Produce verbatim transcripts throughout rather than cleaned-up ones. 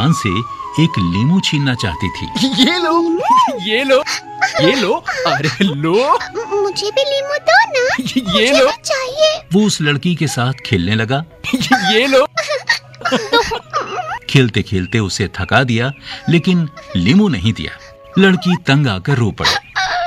नौजवान से एक लीमू छीनना चाहती थी। ये लो, ये लो, ये लो, अरे लो, मुझे भी लीमू दो ना, ये लो, चाहिए। वो उस लड़की के साथ खेलने लगा। ये लो। खेलते खेलते उसे थका दिया, लेकिन लीमू नहीं दिया। लड़की तंग आकर रो पड़ी।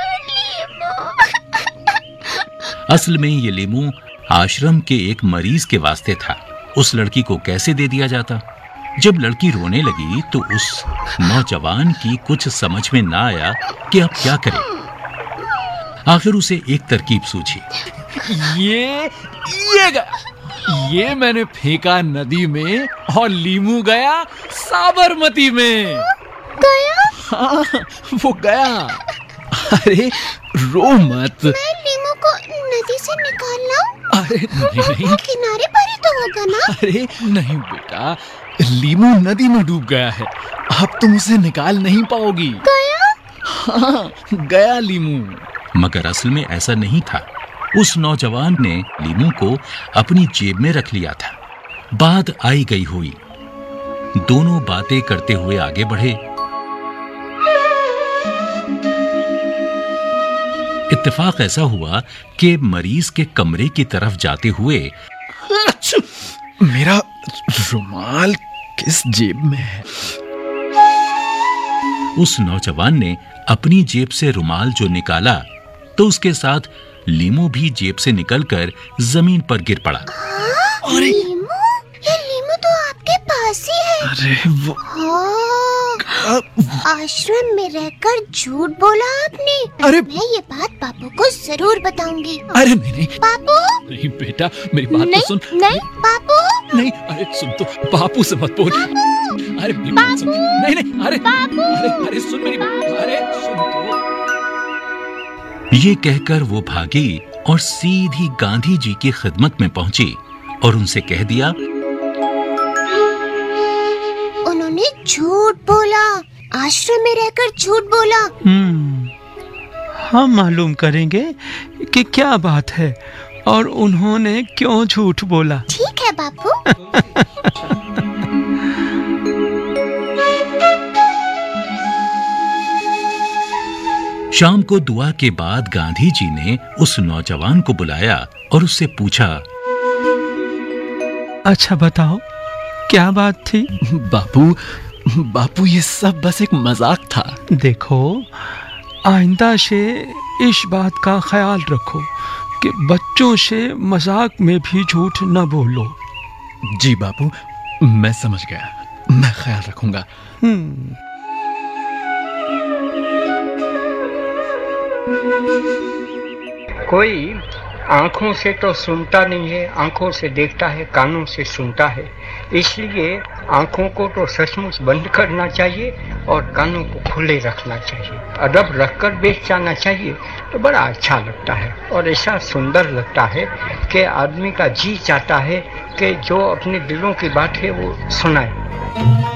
असल में ये लीमू आश्रम के एक मरीज के वास्ते था। उस लड़की को कैसे दे दिया जाता? जब लड़की रोने लगी तो उस नौजवान की कुछ समझ में ना आया कि अब क्या करे। आखिर उसे एक तरकीब सूझी। ये ये गया, ये मैंने फेंका नदी में और लीमू गया साबरमती में। गया? हाँ, वो गया। अरे रो मत। मैं लीमू को नदी से निकाल लाऊं? अरे नहीं नहीं, किनारे पर ही तो होगा ना। अरे नहीं बेटा, लीमू नदी में डूब गया है, अब तुम उसे निकाल नहीं पाओगी। गया? हाँ, गया लीमू। मगर असल में ऐसा नहीं था। उस नौजवान ने लीमू को अपनी जेब में रख लिया था। बात आई गई हुई। दोनों बातें करते हुए आगे बढ़े। इत्तेफाक ऐसा हुआ कि मरीज के कमरे की तरफ जाते हुए मेरा रुमाल किस जेब में है? उस नौजवान ने अपनी जेब से रुमाल जो निकाला तो उसके साथ लीमू भी जेब से निकलकर जमीन पर गिर पड़ा। अरे लीमू? ये लीमू तो आपके पास ही है। अरे वो हाँ, आश्रम में रहकर झूठ बोला आपने। अरे मैं ये बात पापू को जरूर बताऊंगी। अरे नहीं नहीं पापू? नहीं बेटा, मेरी बात नहीं, तो सुन। नहीं पापू? नहीं, अरे सुन तो, पापू से मत बोल। अरे मेरी बात सुन। नहीं नहीं, अरे अरे अरे सुन मेरी बात, अरे सुन तो। ये कहकर वो भागी और सीधी गांधी जी की खिदमत में पहुंची और उनसे कह दिया, उन्होंने झूठ बोला, आश्रम में रहकर झूठ बोला। हम्म, हम मालूम करेंगे कि क्या बात है और उन्होंने क्यों झूठ बोला। ठीक है बापू। शाम को दुआ के बाद गांधी जी ने उस नौजवान को बुलाया और उससे पूछा, अच्छा बताओ क्या बात थी? बापू, बापू ये सब बस एक मजाक था। देखो, आइंदा से इस बात का ख्याल रखो कि बच्चों से मजाक में भी झूठ न बोलो। जी बापू, मैं समझ गया, मैं ख्याल रखूंगा। हम्म। कोई आंखों से तो सुनता नहीं है, आंखों से देखता है, कानों से सुनता है। इसलिए आंखों को तो सचमुच बंद करना चाहिए और कानों को खुले रखना चाहिए। अदब रखकर बैठ जाना चाहिए तो बड़ा अच्छा लगता है और ऐसा सुंदर लगता है कि आदमी का जी चाहता है कि जो अपने दिलों की बात है वो सुनाए।